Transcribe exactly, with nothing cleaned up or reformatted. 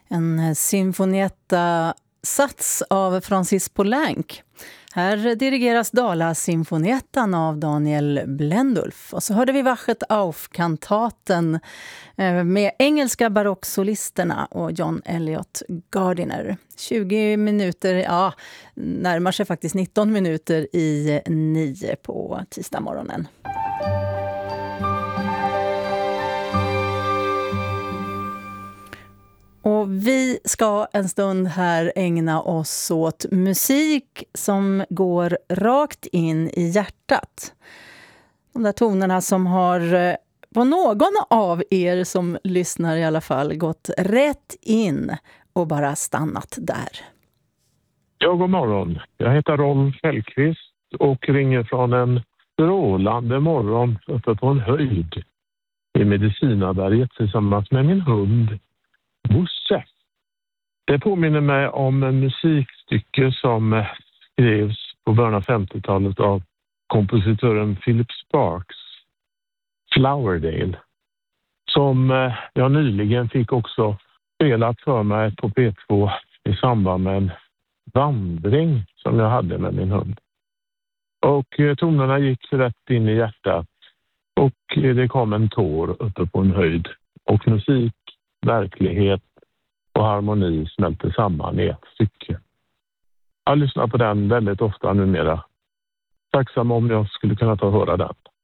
En sinfonietta-sats av Francis Poulenc. Här dirigeras Dala-symfoniettan av Daniel Blendulf. Och så hörde vi Wachet auf-kantaten med engelska barocksolisterna och John Elliott Gardiner. tjugo minuter, ja, närmar sig faktiskt nitton minuter i nio på tisdag morgonen. Och vi ska en stund här ägna oss åt musik som går rakt in i hjärtat. De där tonerna som har på någon av er som lyssnar i alla fall gått rätt in och bara stannat där. Ja, god morgon. Jag heter Rolf Hellqvist och ringer från en strålande morgon uppe på en höjd i Medicinaberget tillsammans med min hund Bosse. Det påminner mig om en musikstycke som skrevs på början av femtiotalet av kompositören Philip Sparks, Flowerdale, som jag nyligen fick också spelat för mig på P två i samband med en vandring som jag hade med min hund. Och tonerna gick rätt in i hjärtat och det kom en tår uppe på en höjd. Och musik, verklighet och harmoni smälter samman i ett stycke. Jag lyssnar på den väldigt ofta numera. Tacksam om jag skulle kunna ta och höra den.